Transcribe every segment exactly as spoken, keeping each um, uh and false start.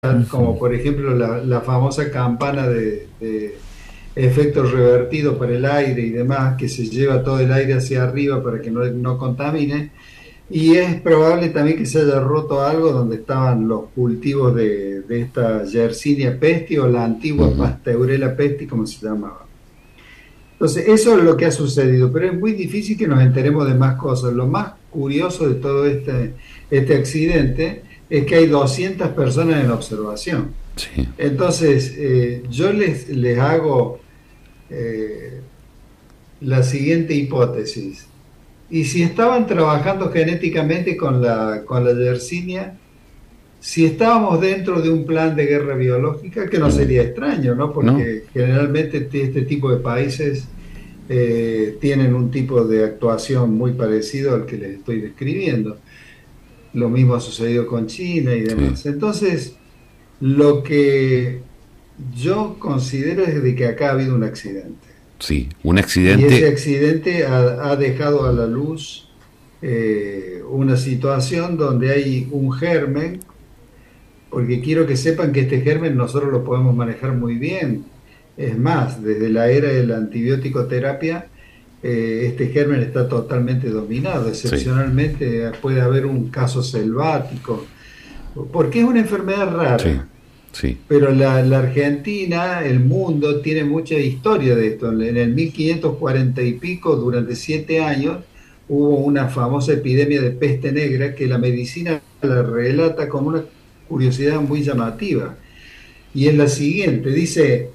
como por ejemplo la, la famosa campana de, de efecto revertido para el aire y demás, que se lleva todo el aire hacia arriba para que no, no contamine. Y es probable también que se haya roto algo donde estaban los cultivos de, de esta Yersinia pestis o la antigua Ujú. Pasteurella pestis, como se llamaba. Entonces, eso es lo que ha sucedido, pero es muy difícil que nos enteremos de más cosas. Lo más curioso de todo este, este accidente es que hay doscientas personas en observación. Sí, Entonces, eh, yo les, les hago eh, la siguiente hipótesis. Y si estaban trabajando genéticamente con la, con la Yersinia, si estábamos dentro de un plan de guerra biológica, que no ujú. sería extraño, ¿no? ¿No? Porque generalmente t- este tipo de países eh, tienen un tipo de actuación muy parecido al que les estoy describiendo. Lo mismo ha sucedido con China y Sí, demás. Entonces, lo que yo considero es de que acá ha habido un accidente. sí, un Y ese accidente, accidente ha, ha dejado a la luz eh, una situación donde hay un germen, porque quiero que sepan que este germen nosotros lo podemos manejar muy bien. Es más, desde la era de la antibiótico terapia, eh, este germen está totalmente dominado. sí, Excepcionalmente puede haber un caso selvático, porque es una enfermedad sí, rara. sí. Pero la, la Argentina, el mundo, tiene mucha historia de esto. En el mil quinientos cuarenta y pico, durante siete años, hubo una famosa epidemia de peste negra que la medicina la relata como una curiosidad muy llamativa. Y es la siguiente, dice,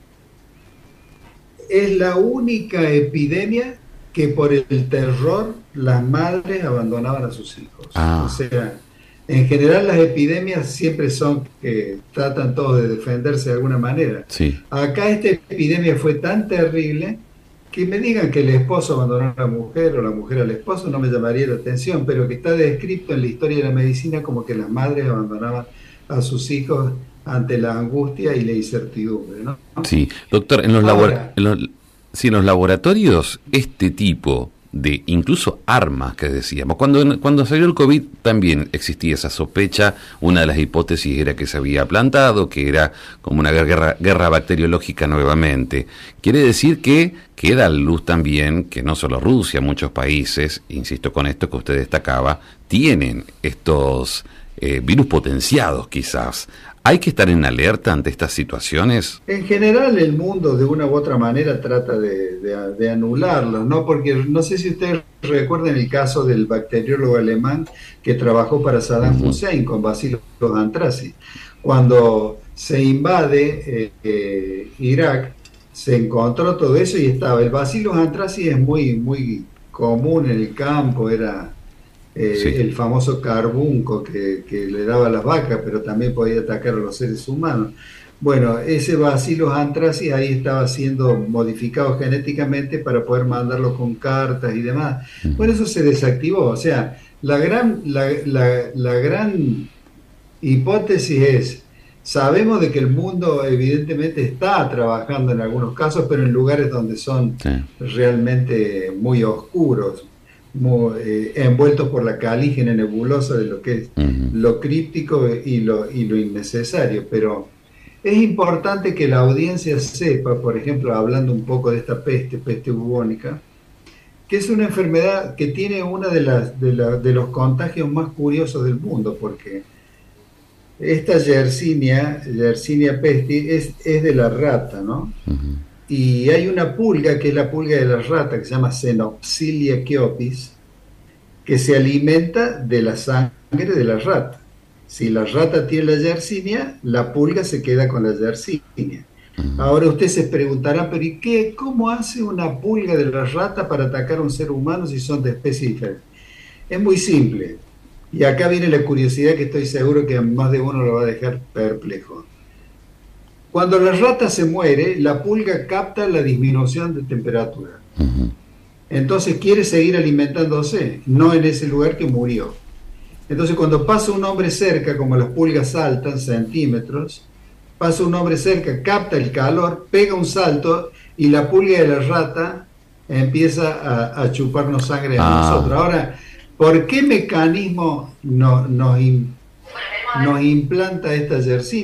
es la única epidemia que por el terror las madres abandonaban a sus hijos. O Ah, sea, en general las epidemias siempre son que tratan todos de defenderse de alguna manera. sí. Acá esta epidemia fue tan terrible que me digan que el esposo abandonó a la mujer o la mujer al esposo no me llamaría la atención, pero que está descrito en la historia de la medicina como que las madres abandonaban a sus hijos ante la angustia y la incertidumbre, ¿no? Sí, doctor, en los labora- Ahora, en los- sí, en los laboratorios, este tipo de incluso armas que decíamos, cuando, cuando salió el COVID también existía esa sospecha, una de las hipótesis era que se había plantado, que era como una guerra, guerra bacteriológica nuevamente. Quiere decir que queda a la luz también que no solo Rusia, muchos países, insisto con esto que usted destacaba, tienen estos eh, virus potenciados quizás. ¿Hay que estar en alerta ante estas situaciones? en general, el mundo de una u otra manera trata de, de, de anularlo, ¿no? Porque no sé si ustedes recuerdan el caso del bacteriólogo alemán que trabajó para Saddam Ujú. Hussein con Bacillus anthracis. Cuando se invade eh, eh, Irak, se encontró todo eso y estaba. El Bacillus anthracis es muy, muy común en el campo, era eh, Sí. el famoso carbunco que, que le daba a las vacas, pero también podía atacar a los seres humanos. Bueno, ese Bacillus anthracis ahí estaba siendo modificado genéticamente para poder mandarlo con cartas y demás. Ujú. Bueno, eso se desactivó. O sea, la gran, la, la, la gran hipótesis es, sabemos de que el mundo evidentemente está trabajando en algunos casos, pero en lugares donde son Sí. realmente muy oscuros, muy, eh, envueltos por la calígena nebulosa de lo que es Ujú. lo críptico y lo, y lo innecesario. Pero es importante que la audiencia sepa, por ejemplo, hablando un poco de esta peste, peste bubónica, que es una enfermedad que tiene uno de, las, de, la, de los contagios más curiosos del mundo, porque esta Yersinia, Yersinia pestis, es, es de la rata, ¿no? Ujú. Y hay una pulga, que es la pulga de la rata, que se llama Xenopsilia khiopis, que se alimenta de la sangre de la rata. Si la rata tiene la Yersinia, la pulga se queda con la Yersinia. Ujú. Ahora usted se preguntará, pero ¿y qué? ¿Cómo hace una pulga de la rata para atacar a un ser humano si son de especies diferentes? Es muy simple. Y acá viene la curiosidad que estoy seguro que a más de uno lo va a dejar perplejo. Cuando la rata se muere, la pulga capta la disminución de temperatura. Ujú. Entonces quiere seguir alimentándose, no en ese lugar que murió. Entonces cuando pasa un hombre cerca, como las pulgas saltan centímetros, pasa un hombre cerca, capta el calor, pega un salto y la pulga de la rata empieza a, a chuparnos sangre a nosotros. Ah, Ahora, ¿por qué mecanismo no, nos nos implanta esta yersina.